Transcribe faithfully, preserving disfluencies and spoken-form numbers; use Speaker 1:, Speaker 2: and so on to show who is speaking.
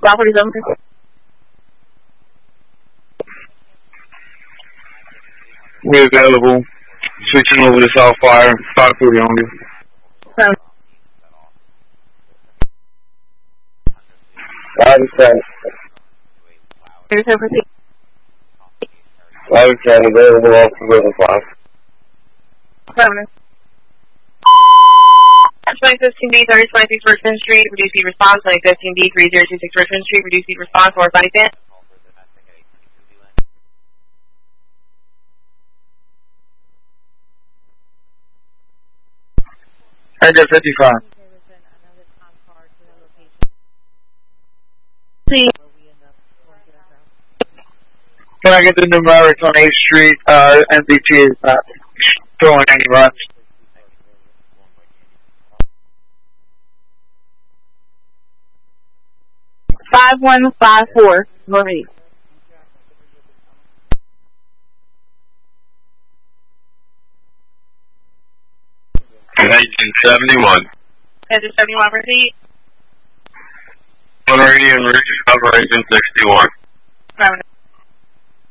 Speaker 1: Property number.
Speaker 2: We're available. Switching over to South Fire. five forty only.
Speaker 1: Roger.
Speaker 2: Roger, ten.
Speaker 1: Here's ten proceed.
Speaker 2: Roger, ten. Available off the river five.
Speaker 1: Roger. twenty fifteen D, thirty twenty-six Richmond Street, reduce seat response. twenty fifteen D, three zero two six Richmond Street, reduce seat response. Or body fan.
Speaker 2: Edgar fifty-five.
Speaker 1: Please.
Speaker 2: Can I get the numerics on eighth Street? Uh, M V P is not throwing any runs.
Speaker 1: five one five four. Marie.
Speaker 2: nineteen seventy-one.
Speaker 1: nineteen seventy-one proceed.
Speaker 2: Meridian Ridge, operation sixty-one.
Speaker 1: Roger.